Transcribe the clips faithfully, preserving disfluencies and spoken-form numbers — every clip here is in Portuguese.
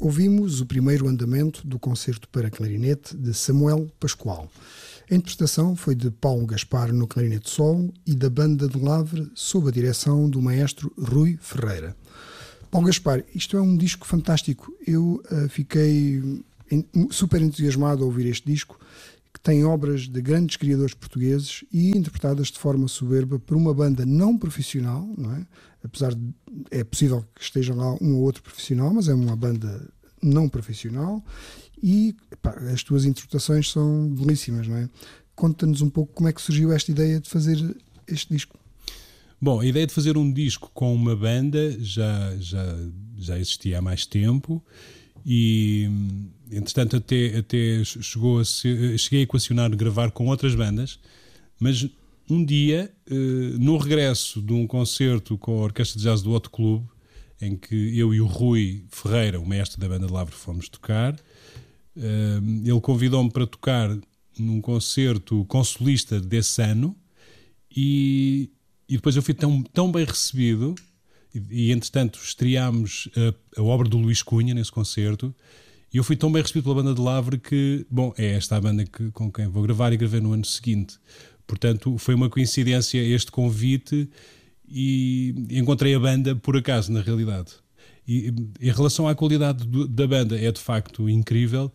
Ouvimos o primeiro andamento do concerto para clarinete de Samuel Pascoal. A interpretação foi de Paulo Gaspar no clarinete solo e da Banda de Lavre sob a direção do maestro Rui Ferreira. Paulo Gaspar, isto é um disco fantástico. Eu uh, fiquei em, super entusiasmado a ouvir este disco, que tem obras de grandes criadores portugueses e interpretadas de forma soberba por uma banda não profissional, não é? Apesar de é possível que esteja lá um ou outro profissional, mas é uma banda não profissional e epá, as tuas interpretações são belíssimas, não é? Conta-nos um pouco como é que surgiu esta ideia de fazer este disco. Bom, a ideia de fazer um disco com uma banda já, já, já existia há mais tempo e, entretanto, até, até chegou a ser, cheguei a equacionar gravar com outras bandas, mas um dia, no regresso de um concerto com a Orquestra de Jazz do Hot Club, em que eu e o Rui Ferreira, o mestre da Banda de Lavre, fomos tocar, ele convidou-me para tocar num concerto com solista desse ano e, e depois eu fui tão, tão bem recebido e, e entretanto estreámos a, a obra do Luís Cunha nesse concerto e eu fui tão bem recebido pela Banda de Lavre que, bom, é esta a banda que, com quem vou gravar e gravei no ano seguinte. Portanto, foi uma coincidência este convite e encontrei a banda por acaso, na realidade. E em relação à qualidade do, da banda, é de facto incrível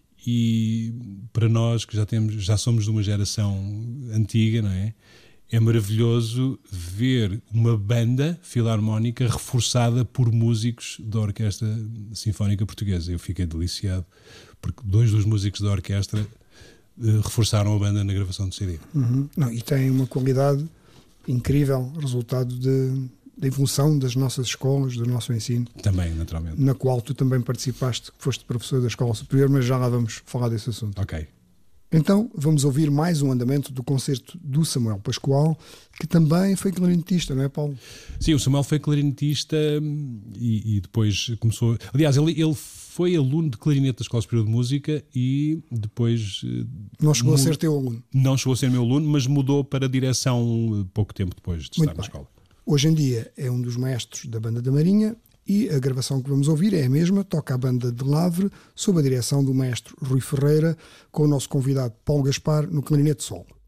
e para nós que já, temos, já somos de uma geração antiga, não é? É maravilhoso ver uma banda filarmónica reforçada por músicos da Orquestra Sinfónica Portuguesa. Eu fiquei deliciado, porque dois dos músicos da orquestra uh, reforçaram a banda na gravação do C D. Uhum. Não, e tem uma qualidade incrível, resultado de, da evolução das nossas escolas, do nosso ensino. Também, naturalmente. Na qual tu também participaste, foste professor da Escola Superior, mas já lá vamos falar desse assunto. Ok. Então, vamos ouvir mais um andamento do concerto do Samuel Pascoal, que também foi clarinetista, não é, Paulo? Sim, o Samuel foi clarinetista e, e depois começou... Aliás, ele, ele foi aluno de clarinete da Escola Superior de Música e depois... Não chegou mu- a ser teu aluno? Não chegou a ser meu aluno, mas mudou para a direção pouco tempo depois de estar na escola. Hoje em dia é um dos maestros da Banda da Marinha e a gravação que vamos ouvir é a mesma, toca a Banda de Lavre, sob a direção do maestro Rui Ferreira, com o nosso convidado Paulo Gaspar no clarinete solo.